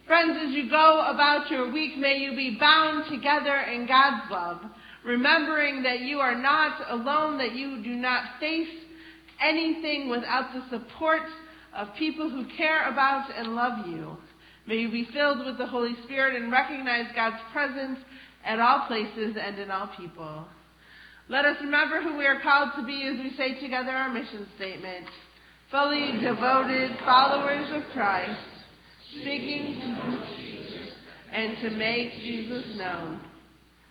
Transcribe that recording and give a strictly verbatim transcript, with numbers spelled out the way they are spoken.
Friends, as you go about your week, may you be bound together in God's love, remembering that you are not alone, that you do not face anything without the support of people who care about and love you. May you be filled with the Holy Spirit and recognize God's presence at all places and in all people. Let us remember who we are called to be as we say together our mission statement. Fully devoted followers of Christ, speaking to Jesus and to make Jesus known.